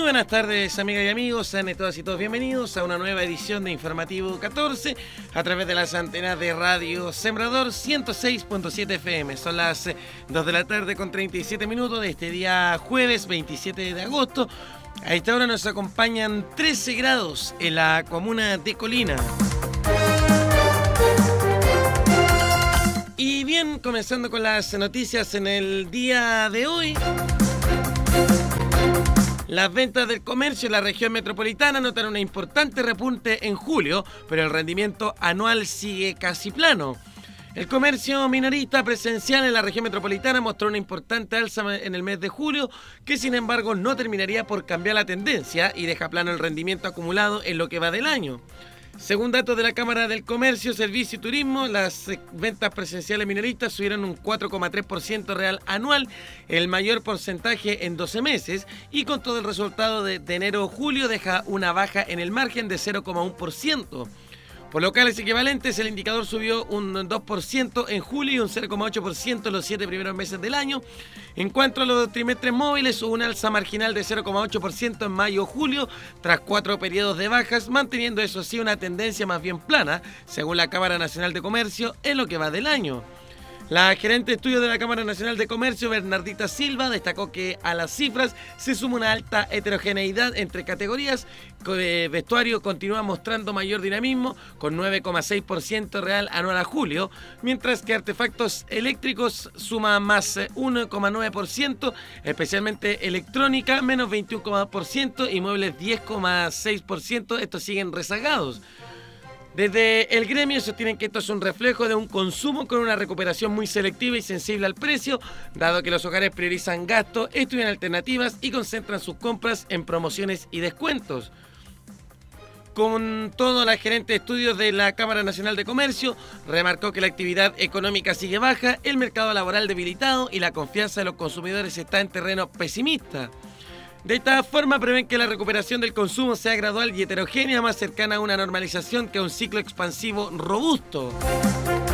buenas tardes, amigas y amigos, sean todas y todos bienvenidos a una nueva edición de Informativo 14 a través de las antenas de Radio Sembrador 106.7 FM. Son las 2 de la tarde con 37 minutos de este día jueves 27 de agosto. A esta hora nos acompañan 13 grados en la comuna de Colina. Y bien, comenzando con las noticias en el día de hoy. Las ventas del comercio en la región metropolitana notaron un importante repunte en julio, pero el rendimiento anual sigue casi plano. El comercio minorista presencial en la región metropolitana mostró una importante alza en el mes de julio, que sin embargo no terminaría por cambiar la tendencia y deja plano el rendimiento acumulado en lo que va del año. Según datos de la Cámara del Comercio, Servicio y Turismo, las ventas presenciales minoristas subieron un 4,3% real anual, el mayor porcentaje en 12 meses, y con todo el resultado de enero a julio deja una baja en el margen de 0,1%. Por locales equivalentes, el indicador subió un 2% en julio y un 0,8% en los 7 primeros meses del año. En cuanto a los trimestres móviles, hubo una alza marginal de 0,8% en mayo-julio, tras 4 periodos de bajas, manteniendo eso sí una tendencia más bien plana, según la Cámara Nacional de Comercio, en lo que va del año. La gerente de estudios de la Cámara Nacional de Comercio, Bernardita Silva, destacó que a las cifras se suma una alta heterogeneidad entre categorías. Vestuario continúa mostrando mayor dinamismo, con 9,6% real anual a julio, mientras que artefactos eléctricos suma más 1,9%, especialmente electrónica, menos 21,% y muebles 10,6%. Estos siguen rezagados. Desde el gremio sostienen que esto es un reflejo de un consumo con una recuperación muy selectiva y sensible al precio, dado que los hogares priorizan gastos, estudian alternativas y concentran sus compras en promociones y descuentos. Con todo, la gerente de estudios de la Cámara Nacional de Comercio remarcó que la actividad económica sigue baja, el mercado laboral debilitado y la confianza de los consumidores está en terreno pesimista. De esta forma prevén que la recuperación del consumo sea gradual y heterogénea, más cercana a una normalización que a un ciclo expansivo robusto.